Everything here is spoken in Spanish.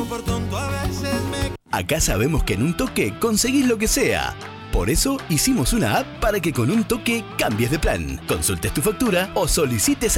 por tonto a veces me... Acá sabemos que en un toque conseguís lo que sea. Por eso hicimos una app para que con un toque cambies de plan, consultes tu factura o solicites